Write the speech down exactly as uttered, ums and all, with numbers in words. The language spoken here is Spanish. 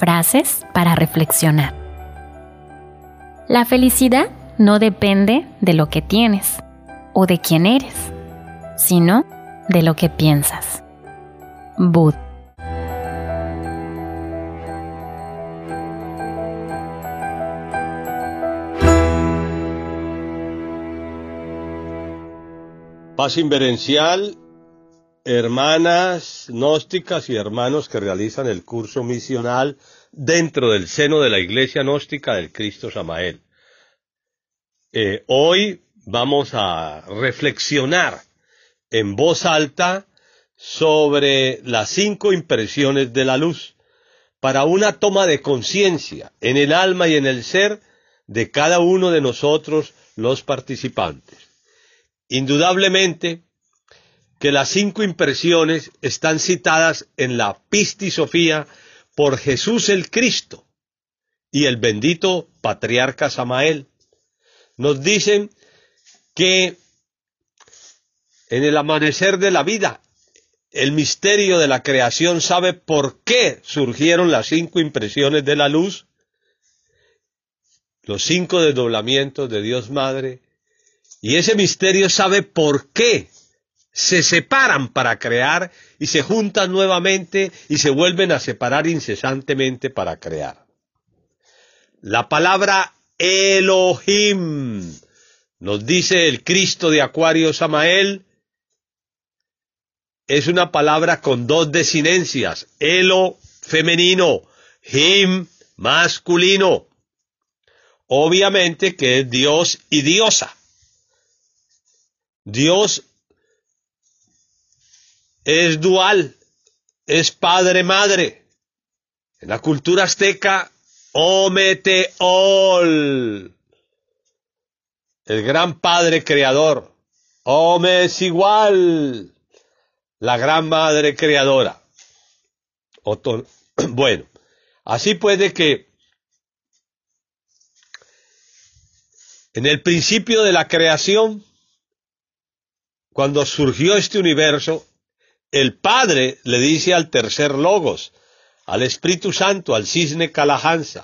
Frases para reflexionar. La felicidad no depende de lo que tienes o de quién eres, sino de lo que piensas. Bud. Paz inverencial, hermanas gnósticas y hermanos que realizan el curso misional dentro del seno de la Iglesia Gnóstica del Cristo Samael. Eh, hoy vamos a reflexionar en voz alta sobre las cinco impresiones de la luz para una toma de conciencia en el alma y en el ser de cada uno de nosotros los participantes. Indudablemente que las cinco impresiones están citadas en la Pistisofía por Jesús el Cristo y el bendito patriarca Samael. Nos dicen que en el amanecer de la vida, el misterio de la creación sabe por qué surgieron las cinco impresiones de la luz, los cinco desdoblamientos de Dios Madre, y ese misterio sabe por qué se separan para crear y se juntan nuevamente y se vuelven a separar incesantemente para crear. La palabra Elohim, nos dice el Cristo de Acuario Samael, es una palabra con dos desinencias, Elo femenino, Him masculino. Obviamente que es Dios y diosa. Dios es dual, es padre-madre. En la cultura azteca, Ometeotl, el gran padre creador. Ome es igual, la gran madre creadora. Otón. Bueno, así puede que en el principio de la creación, cuando surgió este universo, el Padre le dice al tercer Logos, al Espíritu Santo, al cisne Calahansa,